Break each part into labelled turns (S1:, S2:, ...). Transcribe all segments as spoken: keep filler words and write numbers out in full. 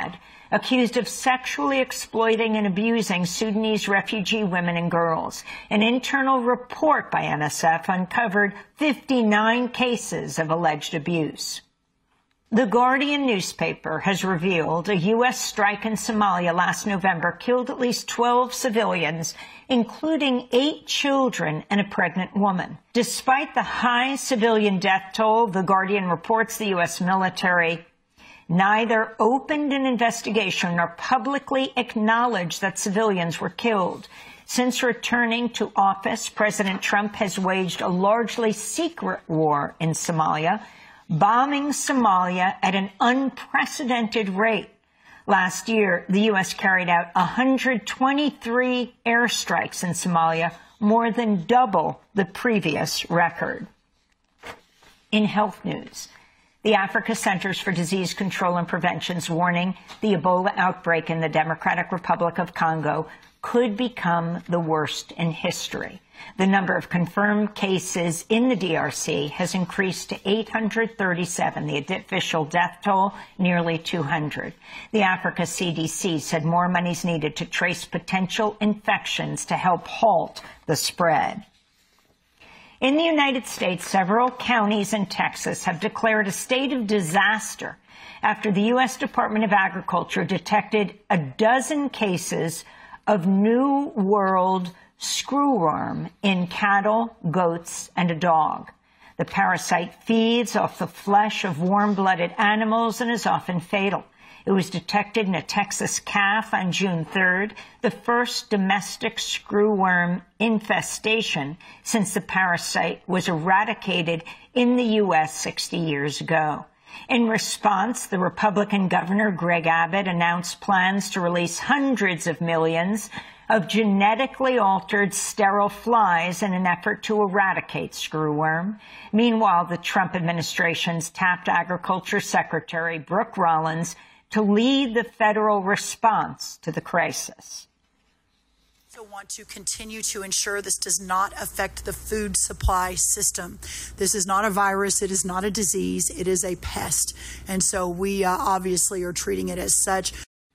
S1: Riyadh, accused of sexually exploiting and abusing Sudanese refugee women and girls. An internal report by M S F uncovered fifty-nine cases of alleged abuse. The Guardian newspaper has revealed a U S strike in Somalia last November killed at least twelve civilians, including eight children and a pregnant woman. Despite the high civilian death toll, The Guardian reports the U S military neither opened an investigation nor publicly acknowledged that civilians were killed. Since returning to office, President Trump has waged a largely secret war in Somalia, bombing Somalia at an unprecedented rate. Last year, the U S carried out one hundred twenty-three airstrikes in Somalia, more than double the previous record. In health news, the Africa Centers for Disease Control and Prevention's warning the Ebola outbreak in the Democratic Republic of Congo could become the worst in history. The number of confirmed cases in the D R C has increased to eight hundred thirty-seven, the official death toll nearly two hundred. The Africa C D C said more money is needed to trace potential infections to help halt the spread. In the United States, several counties in Texas have declared a state of disaster after the U S Department of Agriculture detected a dozen cases of New World screwworm in cattle, goats, and a dog. The parasite feeds off the flesh of warm-blooded animals and is often fatal. It was detected in a Texas calf on June third, the first domestic screwworm infestation since the parasite was eradicated in the U S sixty years ago. In response, the Republican governor, Greg Abbott, announced plans to release hundreds of millions of genetically altered sterile flies in an effort to eradicate screwworm. Meanwhile, the Trump administration's tapped Agriculture Secretary Brooke Rollins to lead the federal response to the crisis.
S2: We also want to continue to ensure this does not affect the food supply system. This is not a virus. It is not a disease. It is a pest. And so we uh, obviously are treating it as such.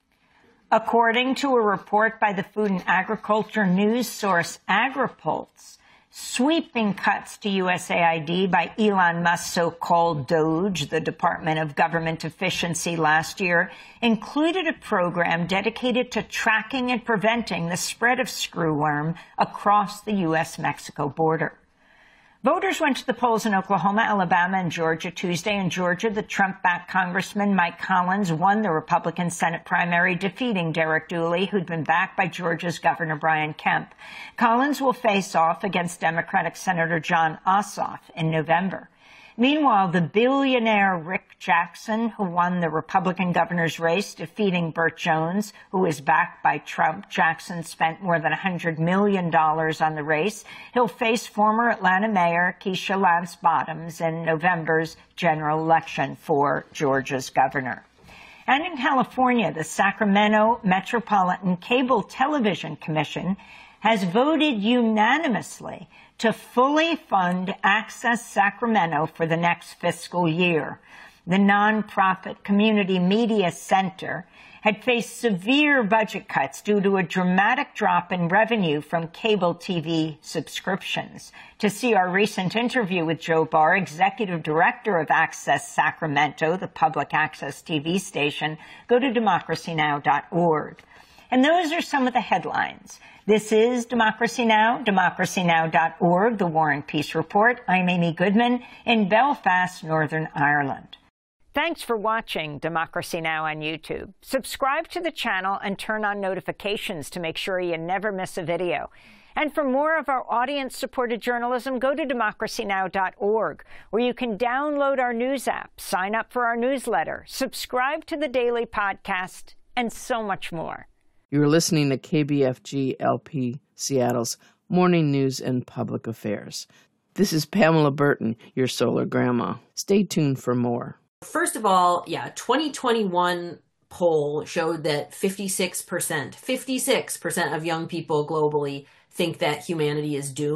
S1: According to a report by the food and agriculture news source AgriPulse, sweeping cuts to U S A I D by Elon Musk's so-called DOGE, the Department of Government Efficiency, last year included a program dedicated to tracking and preventing the spread of screwworm across the U S Mexico border. Voters went to the polls in Oklahoma, Alabama, and Georgia Tuesday. In Georgia, the Trump-backed Congressman Mike Collins won the Republican Senate primary, defeating Derek Dooley, who'd been backed by Georgia's Governor Brian Kemp. Collins will face off against Democratic Senator Jon Ossoff in November. Meanwhile, the billionaire Rick Jackson, who won the Republican governor's race, defeating Burt Jones, who is backed by Trump. Jackson spent more than one hundred million dollars on the race. He'll face former Atlanta Mayor Keisha Lance Bottoms in November's general election for Georgia's governor. And in California, the Sacramento Metropolitan Cable Television Commission has voted unanimously to fully fund Access Sacramento for the next fiscal year. The nonprofit Community Media Center had faced severe budget cuts due to a dramatic drop in revenue from cable T V subscriptions. To see our recent interview with Joe Barr, Executive Director of Access Sacramento, the public access T V station, go to democracy now dot org. And those are some of the headlines. This is Democracy Now!, democracy now dot org, the War and Peace Report. I'm Amy Goodman in Belfast, Northern Ireland. Thanks for watching Democracy Now! On YouTube. Subscribe to the channel and turn on notifications to make sure you never miss a video. And for more of our audience-supported journalism, go to democracy now dot org, where you can download our news app, sign up for our newsletter, subscribe to the daily podcast, and so much more.
S3: You're listening to K B F G L P Seattle's Morning News and Public Affairs. This is Pamela Burton, your solar grandma. Stay tuned for more.
S4: First of all, yeah, twenty twenty-one poll showed that fifty-six percent, fifty-six percent of young people globally think that humanity is doomed.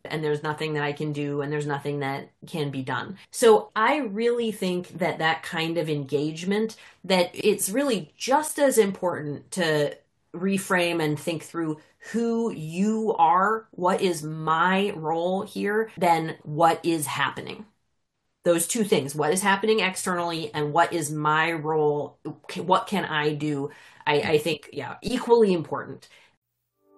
S4: and there's nothing that I can do and there's nothing that can be done. So I really think that that kind of engagement, that it's really just as important to reframe and think through who you are, what is my role here, than what is happening. Those two things, what is happening externally and what is my role, what can I do, I, I think, yeah, equally important.